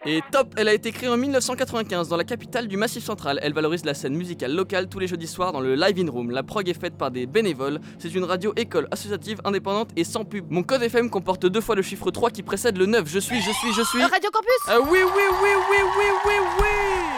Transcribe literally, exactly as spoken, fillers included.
Et top, elle a été créée en dix-neuf cent quatre-vingt-quinze dans la capitale du Massif Central. Elle valorise la scène musicale locale tous les jeudis soirs dans le Live In Room. La prog est faite par des bénévoles. C'est une radio école associative, indépendante et sans pub. Mon code F M comporte deux fois le chiffre trois qui précède le neuf. Je suis, je suis, je suis... Radio Campus. Ah oui, oui, oui, oui, oui, oui, oui.